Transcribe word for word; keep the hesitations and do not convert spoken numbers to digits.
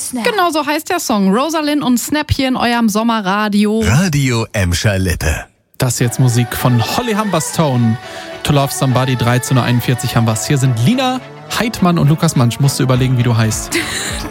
Snap. Genau so heißt der Song. Rosalind und Snap hier in eurem Sommerradio. Radio Emscher Lippe. Das ist jetzt Musik von Holly Humberstone. To Love Somebody, dreizehn Uhr einundvierzig haben wir's. Hier sind Lina Heidmann und Lukas Mansch. Musst du überlegen, wie du heißt.